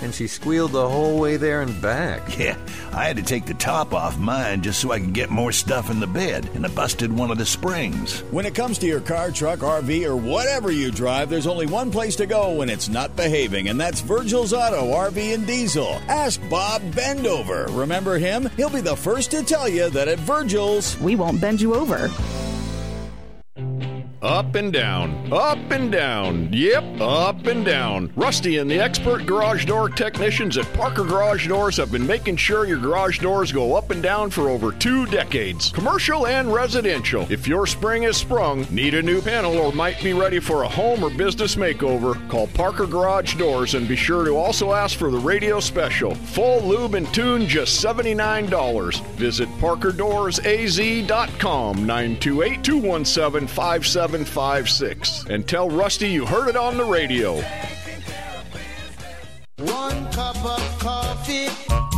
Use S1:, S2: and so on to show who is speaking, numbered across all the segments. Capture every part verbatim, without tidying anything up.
S1: and she squealed the whole way there and back.
S2: Yeah, I had to take the top off mine just so I could get more stuff in the bed, and I busted one of the springs.
S3: When it comes to your car, truck, R V, or whatever you drive, there's only one place to go when it's not behaving, and that's Virgil's Auto, R V and Diesel. Ask Bob Bendover. Remember him? He'll be the first to tell you that at Virgil's,
S4: we won't bend you over.
S5: Up and down, up and down, yep, up and down. Rusty and the expert garage door technicians at Parker Garage Doors have been making sure your garage doors go up and down for over two decades. Commercial and residential. If your spring is sprung, need a new panel, or might be ready for a home or business makeover, call Parker Garage Doors and be sure to also ask for the radio special. Full lube and tune, just seventy-nine dollars. Visit parker doors a z dot com, nine two eight, two one seven, five seven five six, and tell Rusty you heard it on the radio.
S6: One cup of coffee.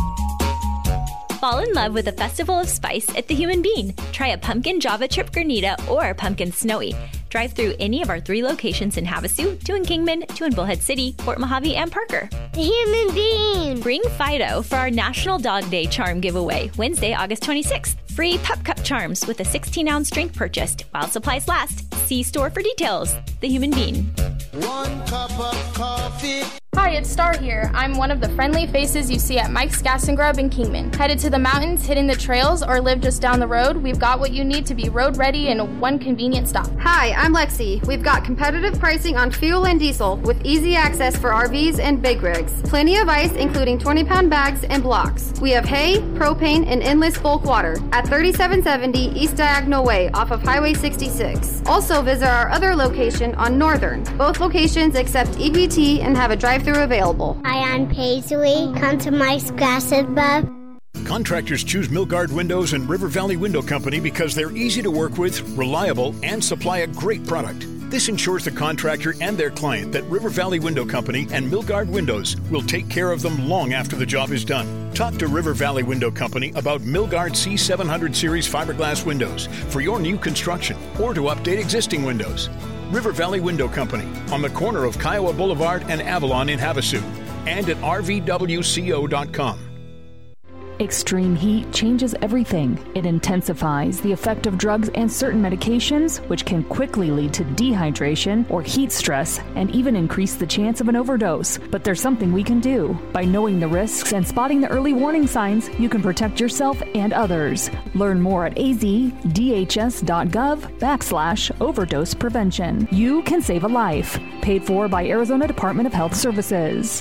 S7: Fall in love with a festival of spice at the Human Bean. Try a pumpkin Java Trip Granita or pumpkin Snowy. Drive through any of our three locations in Havasu, two in Kingman, two in Bullhead City, Fort Mojave, and Parker.
S8: The Human Bean!
S7: Bring Fido for our National Dog Day charm giveaway, Wednesday, August twenty-sixth. Free Pup Cup charms with a sixteen ounce drink purchased while supplies last. See store for details. The Human Bean.
S6: One cup of coffee.
S9: Hi, it's Star here. I'm one of the friendly faces you see at Mike's Gas and Grub in Kingman. Headed to the mountains, hitting the trails, or live just down the road, we've got what you need to be road ready in one convenient stop.
S10: Hi, I'm Lexi. We've got competitive pricing on fuel and diesel with easy access for R Vs and big rigs. Plenty of ice, including twenty pound bags and blocks. We have hay, propane, and endless bulk water at thirty-seven seventy East Diagonal Way off of Highway sixty-six. Also visit our other location on Northern. Both locations accept E B T and have a drive-through available.
S8: Hi, I'm Paisley. Come to Mike's Gas and Grub.
S11: Contractors choose Milgard Windows and River Valley Window Company because they're easy to work with, reliable, and supply a great product. This ensures the contractor and their client that River Valley Window Company and Milgard Windows will take care of them long after the job is done. Talk to River Valley Window Company about Milgard C seven hundred series fiberglass windows for your new construction or to update existing windows. River Valley Window Company on the corner of Kiowa Boulevard and Avalon in Havasu and at r v w co dot com.
S4: Extreme heat changes everything. It intensifies the effect of drugs and certain medications, which can quickly lead to dehydration or heat stress and even increase the chance of an overdose. But there's something we can do. By knowing the risks and spotting the early warning signs, you can protect yourself and others. Learn more at azdhs.gov backslash overdose prevention. You can save a life. Paid for by Arizona Department of Health Services.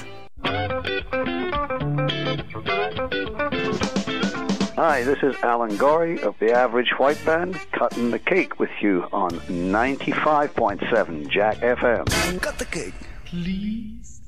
S12: Hi, this is Alan Gorey of the Average White Band, cutting the cake with you on ninety-five point seven Jack F M.
S6: Cut the cake, please.